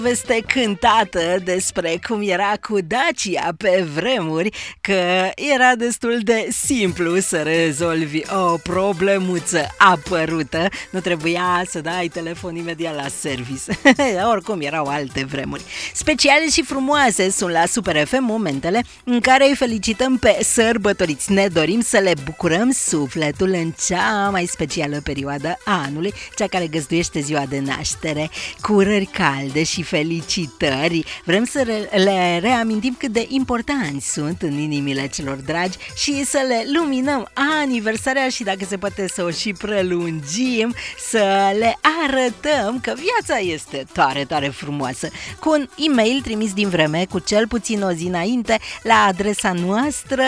Veste cântată despre cum era cu Dacia pe vremuri, că era destul de simplu să rezolvi o problemuță apărută. Nu trebuia să dai telefon imediat la service. Oricum erau alte vremuri. Speciale și frumoase sunt la Super FM momentele în care îi felicităm pe sărbătoriți. Ne dorim să le bucurăm sufletul în cea mai specială perioadă a anului, cea care găzduiește ziua de naștere. Cu urări calde și felicitări, vrem să le reamintim cât de importanți sunt în inimile celor dragi și să le luminăm aniversarea și, dacă se poate, să o și prelungim, să le arătăm că viața este tare, tare frumoasă. Cu un e-mail trimis din vreme, cu cel puțin o zi înainte, la adresa noastră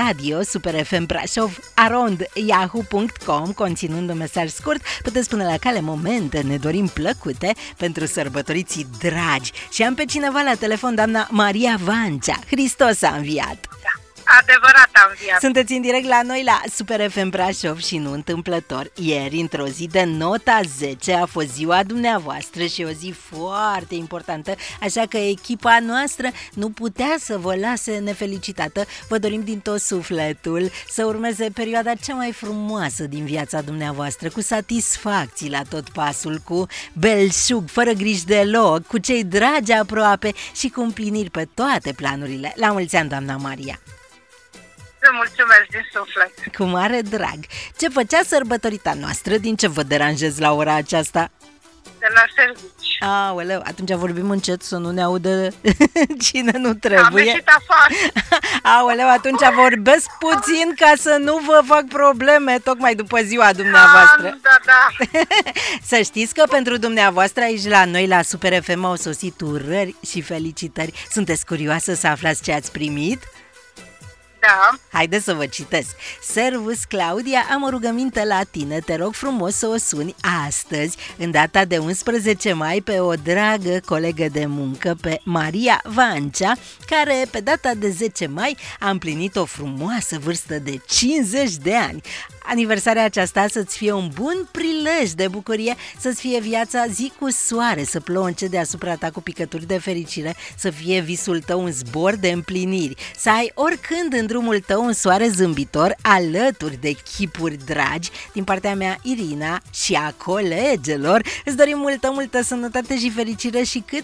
radio@yahoo.com, conținând un mesaj scurt, puteți pune la cale momente, ne dorim plăcute pentru sărbătoriții dragi. Și am pe cineva la telefon, doamna Maria Vancea. Hristos a înviat! Adevărat a înviat. Sunteți în direct la noi la Super FM Brașov și nu întâmplător. Ieri, într-o zi de nota 10, a fost ziua dumneavoastră și o zi foarte importantă, așa că echipa noastră nu putea să vă lase nefelicitată. Vă dorim din tot sufletul să urmeze perioada cea mai frumoasă din viața dumneavoastră, cu satisfacții la tot pasul, cu belșug, fără griji deloc, cu cei dragi aproape și cu împliniri pe toate planurile. La mulți ani, doamna Maria! Vă mulțumesc din suflet. Cu mare drag. Ce făcea sărbătorita noastră? Din ce vă deranjez la ora aceasta? De la servici. Aoleu, atunci vorbim încet să nu ne audă cine nu Am trebuie. ieșit afară. Aoleu, atunci vorbesc puțin ca să nu vă fac probleme tocmai după ziua dumneavoastră. Da. Să știți că pentru dumneavoastră aici la noi la Super FM au sosit urări și felicitări. Sunteți curioasă să aflați ce ați primit? Da. Haideți să vă citesc. Servus, Claudia, am o rugăminte la tine. Te rog frumos să o suni astăzi, în data de 11 mai, pe o dragă colegă de muncă, pe Maria Vancea, care pe data de 10 mai a împlinit o frumoasă vârstă de 50 de ani. Aniversarea aceasta să-ți fie un bun prilej de bucurie, să-ți fie viața zi cu soare, să plouă deasupra ta cu picături de fericire, să fie visul tău un zbor de împliniri, să ai oricând în drumul tău un soare zâmbitor alături de chipuri dragi. Din partea mea, Irina, și a colegelor, îți dorim multă, multă sănătate și fericire și cât